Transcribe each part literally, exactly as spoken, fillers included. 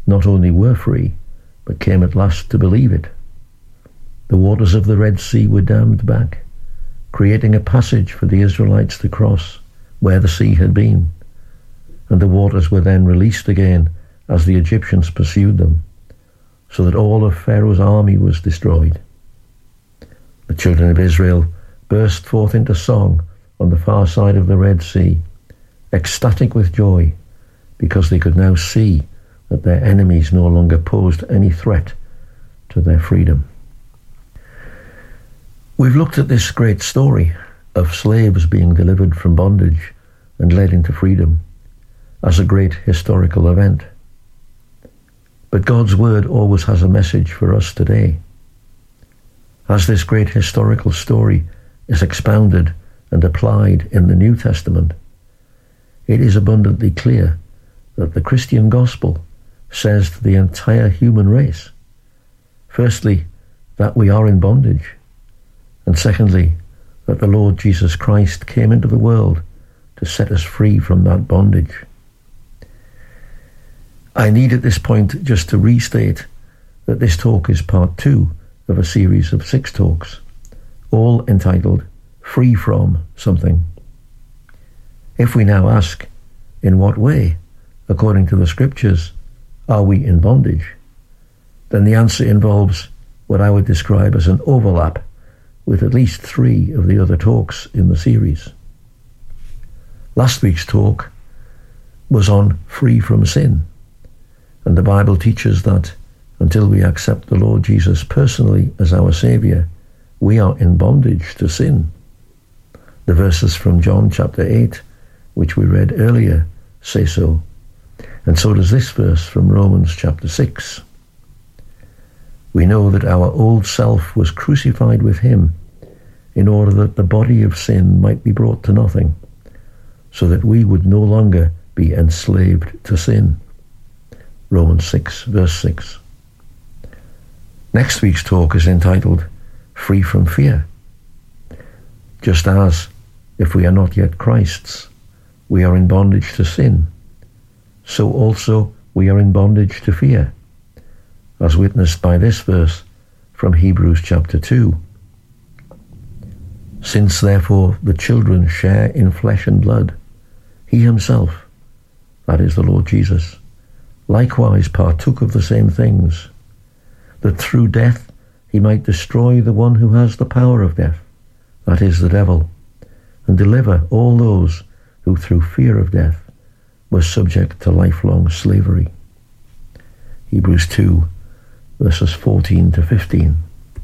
not only were free, but came at last to believe it. The waters of the Red Sea were dammed back, creating a passage for the Israelites to cross where the sea had been, and the waters were then released again as the Egyptians pursued them, so that all of Pharaoh's army was destroyed. The children of Israel burst forth into song on the far side of the Red Sea, ecstatic with joy, because they could now see that their enemies no longer posed any threat to their freedom. We've looked at this great story of slaves being delivered from bondage and led into freedom as a great historical event. But God's word always has a message for us today. As this great historical story is expounded and applied in the New Testament, it is abundantly clear that the Christian gospel says to the entire human race, firstly, that we are in bondage, and secondly, that the Lord Jesus Christ came into the world to set us free from that bondage. I need at this point just to restate that this talk is part two of a series of six talks, all entitled Free From Something. If we now ask, in what way, according to the scriptures, are we in bondage? Then the answer involves what I would describe as an overlap with at least three of the other talks in the series. Last week's talk was on free from sin, and the Bible teaches that until we accept the Lord Jesus personally as our Saviour, we are in bondage to sin. The verses from John chapter eight, which we read earlier, say so, and so does this verse from Romans chapter six. We know that our old self was crucified with him in order that the body of sin might be brought to nothing, so that we would no longer be enslaved to sin. Romans six, verse six. Next week's talk is entitled Free from Fear. Just as, if we are not yet Christ's, we are in bondage to sin, so also we are in bondage to fear, as witnessed by this verse from Hebrews chapter two. Since therefore the children share in flesh and blood, he himself, that is the Lord Jesus, likewise partook of the same things, that through death he might destroy the one who has the power of death, that is the devil, and deliver all those who through fear of death were subject to lifelong slavery. Hebrews two, verses fourteen to fifteen.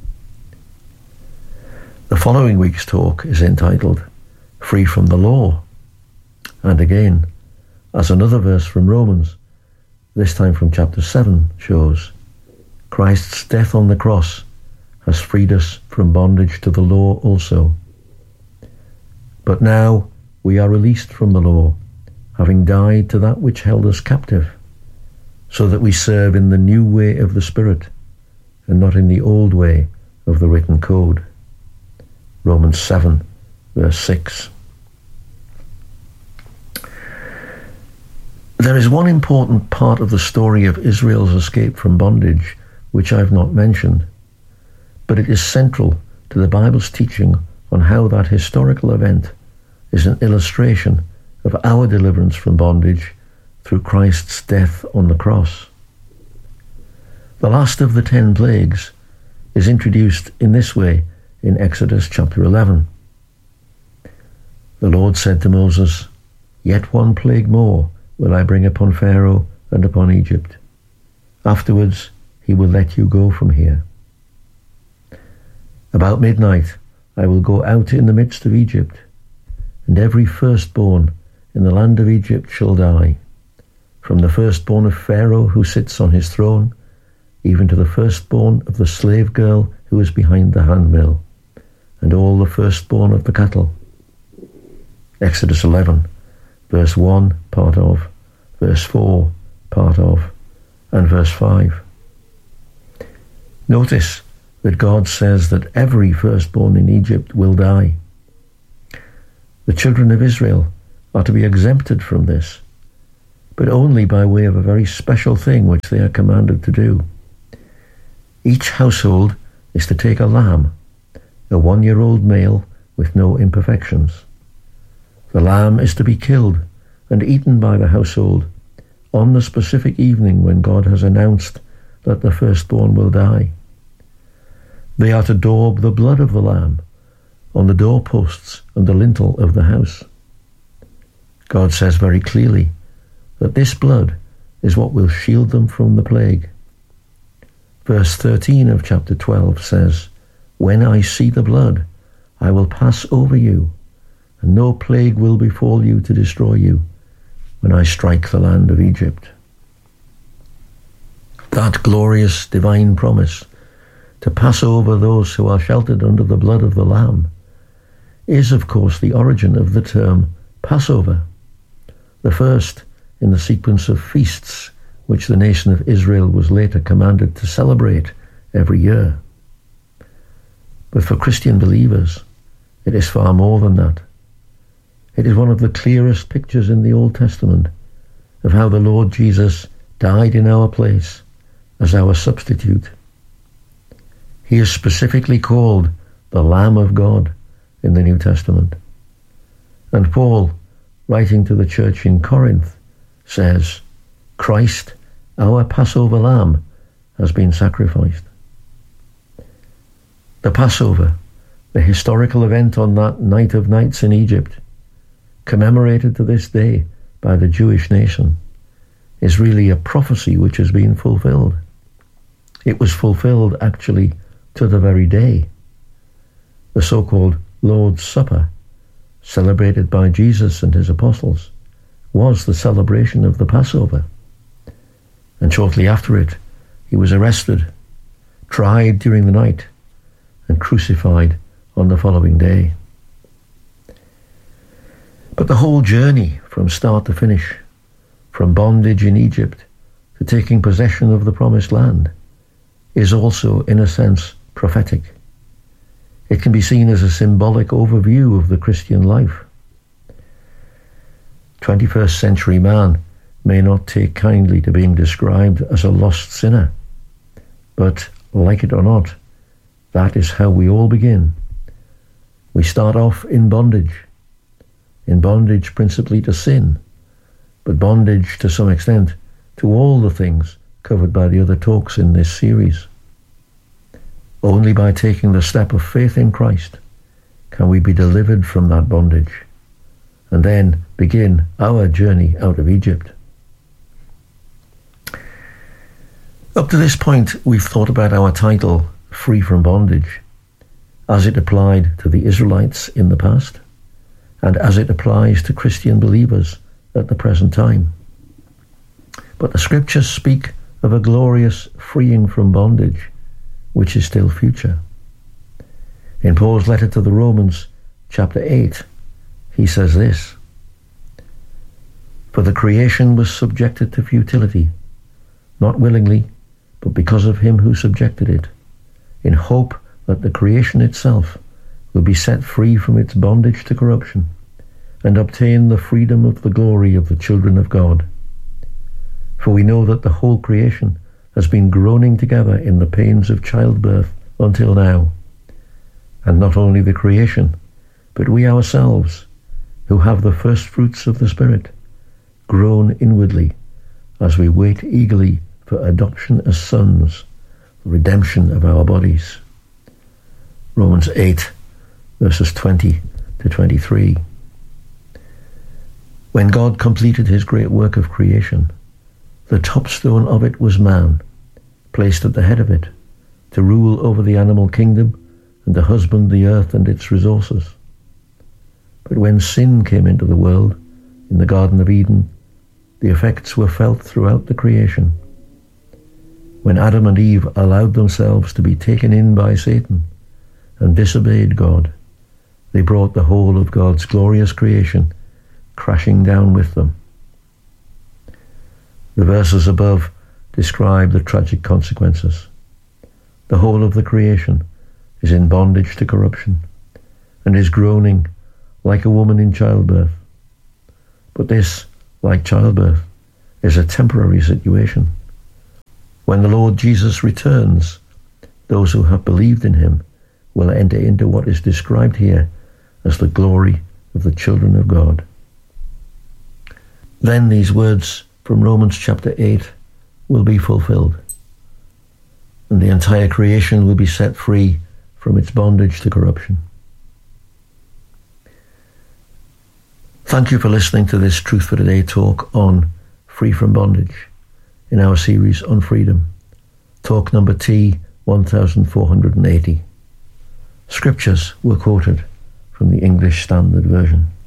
The following week's talk is entitled Free from the Law, and again, as another verse from Romans, this time from chapter seven, shows, Christ's death on the cross has freed us from bondage to the law also. But now we are released from the law, having died to that which held us captive, so that we serve in the new way of the Spirit, and not in the old way of the written code. Romans seven, verse six. There is one important part of the story of Israel's escape from bondage which I have not mentioned, but it is central to the Bible's teaching on how that historical event is an illustration of our deliverance from bondage through Christ's death on the cross. The last of the ten plagues is introduced in this way in Exodus chapter eleven. The Lord said to Moses, "Yet one plague more will I bring upon Pharaoh and upon Egypt. Afterwards he will let you go from here. About midnight I will go out in the midst of Egypt, and every firstborn in the land of Egypt shall die, from the firstborn of Pharaoh who sits on his throne, even to the firstborn of the slave girl who is behind the handmill, and all the firstborn of the cattle." Exodus eleven, verse one, part of, verse four, part of, and verse five. Notice that God says that every firstborn in Egypt will die. The children of Israel are to be exempted from this, but only by way of a very special thing which they are commanded to do. Each household is to take a lamb, a one-year-old male with no imperfections. The lamb is to be killed and eaten by the household on the specific evening when God has announced that the firstborn will die. They are to daub the blood of the lamb on the doorposts and the lintel of the house. God says very clearly that this blood is what will shield them from the plague. Verse thirteen of chapter twelve says, "When I see the blood, I will pass over you, and no plague will befall you to destroy you when I strike the land of Egypt." That glorious divine promise to pass over those who are sheltered under the blood of the Lamb is, of course, the origin of the term Passover, the first in the sequence of feasts which the nation of Israel was later commanded to celebrate every year. But for Christian believers, it is far more than that. It is one of the clearest pictures in the Old Testament of how the Lord Jesus died in our place as our substitute. He is specifically called the Lamb of God in the New Testament. And Paul, writing to the church in Corinth, says, "Christ, our Passover Lamb, has been sacrificed." The Passover, the historical event on that night of nights in Egypt, commemorated to this day by the Jewish nation, is really a prophecy which has been fulfilled. It was fulfilled actually to the very day. The so-called Lord's Supper, celebrated by Jesus and his apostles, was the celebration of the Passover. And shortly after it, he was arrested, tried during the night, and crucified on the following day. But the whole journey from start to finish, from bondage in Egypt to taking possession of the promised land, is also, in a sense, prophetic. It can be seen as a symbolic overview of the Christian life. twenty-first century man may not take kindly to being described as a lost sinner, but, like it or not, that is how we all begin. We start off in bondage, in bondage principally to sin, but bondage to some extent to all the things covered by the other talks in this series. Only by taking the step of faith in Christ can we be delivered from that bondage and then begin our journey out of Egypt. Up to this point, we've thought about our title, Free from Bondage, as it applied to the Israelites in the past and as it applies to Christian believers at the present time. But the scriptures speak of a glorious freeing from bondage, which is still future. In Paul's letter to the Romans, chapter eight, he says this, "For the creation was subjected to futility, not willingly, but because of him who subjected it, in hope that the creation itself will be set free from its bondage to corruption and obtain the freedom of the glory of the children of God. For we know that the whole creation has been groaning together in the pains of childbirth until now. And not only the creation, but we ourselves, who have the first fruits of the Spirit, groan inwardly as we wait eagerly for adoption as sons, the redemption of our bodies." Romans eight, verses twenty to twenty-three. When God completed his great work of creation, the topstone of it was man, placed at the head of it, to rule over the animal kingdom and to husband the earth and its resources. But when sin came into the world, in the Garden of Eden, the effects were felt throughout the creation. When Adam and Eve allowed themselves to be taken in by Satan and disobeyed God, they brought the whole of God's glorious creation crashing down with them. The verses above describe the tragic consequences. The whole of the creation is in bondage to corruption and is groaning like a woman in childbirth. But this, like childbirth, is a temporary situation. When the Lord Jesus returns, those who have believed in him will enter into what is described here as the glory of the children of God. Then these words from Romans chapter eight will be fulfilled, and the entire creation will be set free from its bondage to corruption. Thank you for listening to this Truth for Today talk on Free from Bondage in our series on freedom, talk number T one thousand four hundred eighty. Scriptures were quoted from the English Standard Version.